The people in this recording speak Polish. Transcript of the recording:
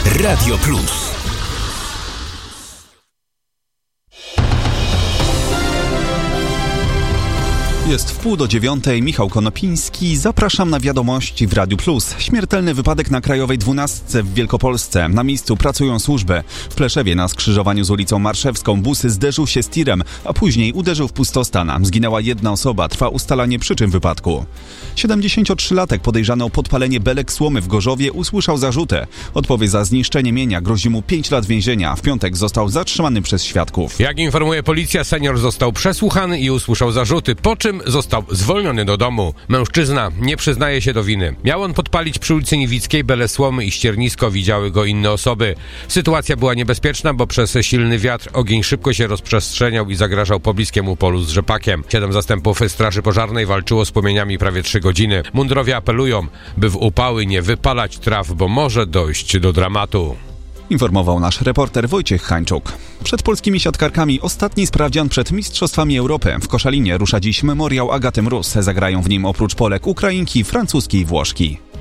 Radio Plus. Jest 8:30, Michał Konopiński. Zapraszam na wiadomości w Radiu Plus. Śmiertelny wypadek na Krajowej 12 w Wielkopolsce. Na miejscu pracują służby. W Pleszewie na skrzyżowaniu z ulicą Marszewską bus zderzył się z tirem, a później uderzył w pustostan. Zginęła jedna osoba. Trwa ustalanie przyczyn wypadku. 73-latek podejrzany o podpalenie belek słomy w Gorzowie usłyszał zarzuty. Odpowie za zniszczenie mienia. Grozi mu 5 lat więzienia. W piątek został zatrzymany przez świadków. Jak informuje policja, senior został przesłuchany i usłyszał zarzuty, po czym został zwolniony do domu. Mężczyzna nie przyznaje się do winy. Miał on podpalić przy ulicy Niewickiej belę słomy i ściernisko. Widziały go inne osoby. Sytuacja była niebezpieczna, bo przez silny wiatr ogień szybko się rozprzestrzeniał i zagrażał pobliskiemu polu z rzepakiem. 7 zastępów Straży Pożarnej walczyło z płomieniami prawie 3 godziny. Mundurowie apelują, by w upały nie wypalać traw, bo może dojść do dramatu. Informował nasz reporter Wojciech Hańczuk. Przed polskimi siatkarkami ostatni sprawdzian przed Mistrzostwami Europy. W Koszalinie rusza dziś memoriał Agaty Mróz. Zagrają w nim oprócz Polek Ukrainki, Francuski i Włoszki.